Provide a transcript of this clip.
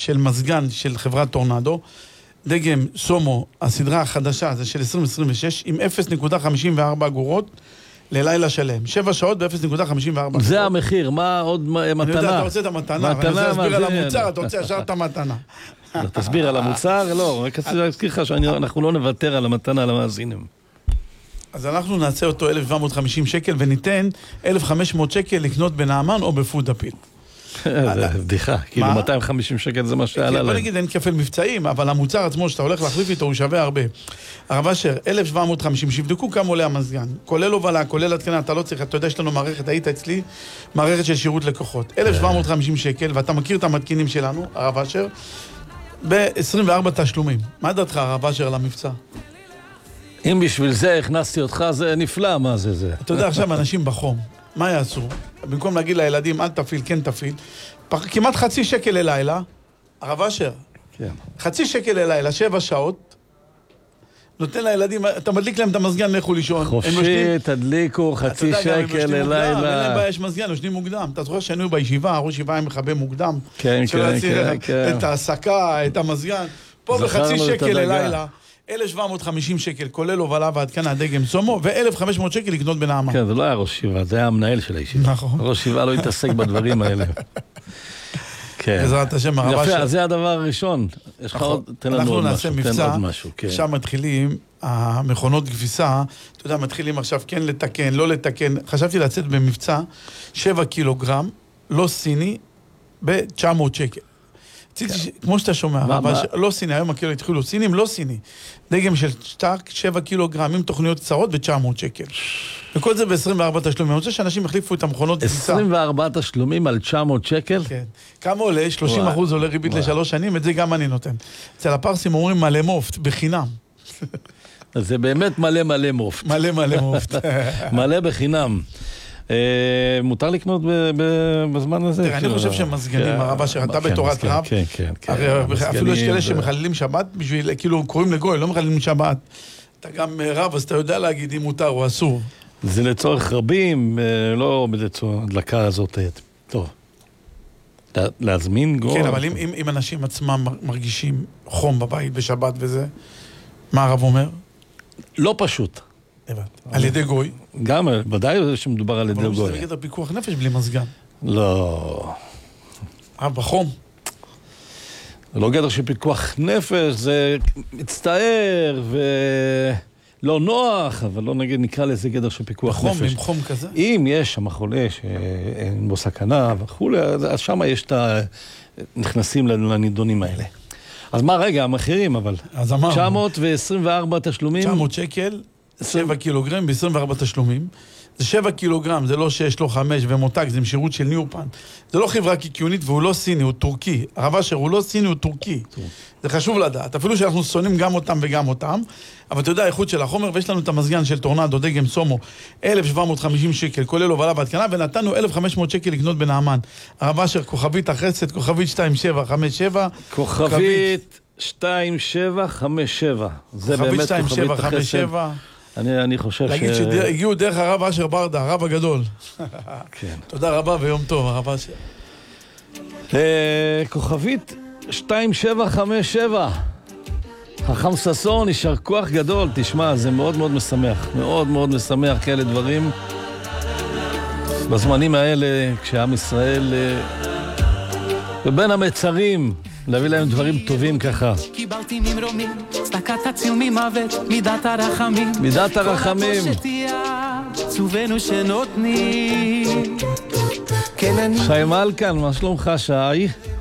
של מזגן של חברת טורנדו, דגם סומו, הסדרה החדשה, זה של 2026, עם 0.54 אגורות ללילה שלם. 7 שעות ב-0.54 אגורות. זה המחיר, מה עוד מתנה? אני יודע, אתה רוצה את המתנה, אבל אני רוצה להסביר על המוצר, אתה רוצה ישר את המתנה. תסביר על המוצר? לא, רק רציתי להזכיר לך שאנחנו לא נוותר על המתנה למאזינים. אז אנחנו נעשה אותו 1,750 שקל, וניתן 1,500 שקל לקנות בנעמן או בפוד אפיל. זה בדיחה, כאילו 250 שקל זה מה שעלה להם. בוא נגיד, אין כפל מבצעים, אבל המוצר עצמו שאתה הולך להחליף איתו, הוא שווה הרבה. הרב אשר, 1,750, שיבדקו כמה עולה המזגן. כולל הובלה, כולל התקנה, אתה לא צריך, אתה יודע, יש לנו מערכת, היית אצלי, מערכת של שירות לקוחות. 1,750 שקל, ואתה מכיר את המתקינים שלנו, הרב אשר, ב-24 תשלומים. מה דעתך, הרב אשר, על המבצע? אם בשביל זה הכנסתי אותך, זה נפלא, מה זה? אתה יודע, עכשיו אנשים בחום, מה יעשו? במקום להגיד לילדים, אל תפיל, כן תפיל, כמעט חצי שקל ללילה, הרב אשר, חצי שקל ללילה, 7 שעות, נותן לילדים, אתה מדליק להם את המזגן, לכו לישון. חופשי, תדליקו, חצי שקל ללילה. אין להם בעיה, יש מזגן, יושנים מוקדם. אתה זוכר שהיינו בישיבה, ראש ישיבה עם מכבה מוקדם. כן. את ההסקה, את המזגן. פה בחצי שקל ללילה. 1,750 שקל, כולל הובלה והתקנה דגם סומו, ו-1,500 שקל לקנות בנעמן. כן, זה לא היה ראש ישיבה, זה היה המנהל של הישיבה. נכון. ראש ישיבה לא התעסק בדברים האלה. כן. בעזרת השם, הרבה יפה, אז זה הדבר הראשון. יש לך עוד, תן לנו עוד משהו. אנחנו נעשה מבצע, עכשיו מתחילים, המכונות כביסה, אתה יודע, מתחילים עכשיו כן לתקן, לא לתקן. חשבתי לצאת במבצע, 7 קילוגרם, לא סיני, ב-900 שקל. כמו שאתה שומע, לא סיני, היום הקילו התחילו סינים, לא סיני. דגם של שטארק, 7 קילוגרם, עם תוכניות קצרות ו-900 שקל. וכל זה ב-24 תשלומים. אני רוצה שאנשים החליפו את המכונות כביסה. 24 תשלומים על 900 שקל? כן. כמה עולה? 30% עולה ריבית ל3 שנים, את זה גם אני נותן. אצל הפרסים אומרים מלא מופת, בחינם. זה באמת מלא מופת. מלא מופת. מלא בחינם. מותר לקנות בזמן הזה? תראה, אני חושב שמזגנים, הרב אשר, אתה בתורת רב, אפילו יש כאלה שמחללים שבת, בשביל, כאילו, קוראים לגוי, לא מחללים שבת. אתה גם רב, אז אתה יודע להגיד אם מותר או אסור. זה לצורך רבים, לא לצורך הדלקה הזאת. טוב. להזמין גוי. כן, אבל אם אנשים עצמם מרגישים חום בבית בשבת וזה, מה הרב אומר? לא פשוט. על ידי גוי? גם, ודאי שמדובר על ידי גוי. אבל לא מסתכל על פיקוח נפש בלי מזגן. לא. בחום. זה לא גדר של פיקוח נפש, זה מצטער ולא נוח, אבל לא נקרא לזה גדר של פיקוח נפש. עם חום כזה? אם יש שם חולה שאין בו סכנה וכו', אז שם יש נכנסים לנידונים האלה. אז מה רגע, המחירים אבל? 924 תשלומים. 900 שקל. 7 קילוגרם ב-24 תשלומים. זה 7 קילוגרם, זה לא 6, לא 5 ומותג, זה עם שירות של ניופן. זה לא חברה קיקיונית והוא לא סיני, הוא טורקי. הרב אשר, הוא לא סיני, הוא טורקי. זה חשוב לדעת. אפילו שאנחנו שונאים גם אותם וגם אותם, אבל אתה יודע, האיכות של החומר, ויש לנו את המזגן של טורנדו, דגם סומו, 1,750 שקל, כולל הובלה והתקנה, ונתנו 1,500 שקל לקנות בנעמן. הרב אשר, כוכבית החסד, כוכבית 2757. כוכבית 2757. זה באמת כוכבית החסד. אני חושב להגיד שהגיעו דרך הרב אשר ברדה, הרב הגדול. כן. תודה רבה ויום טוב, הרב אשר. כוכבית 2757. חכם ששון, יישר כוח גדול. תשמע, זה מאוד מאוד משמח. מאוד מאוד משמח כאלה דברים. בזמנים האלה, כשעם ישראל ובין המצרים, להביא להם דברים טובים ככה. קיבלתי ממרומים, צדקת תציל ממוות, מידת הרחמים. מידת הרחמים. צובנו שנותנים. שי מלכן, מה שלומך שי?